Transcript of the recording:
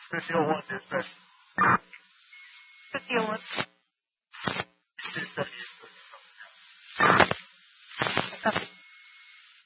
这就我的事。 这给我是这意思。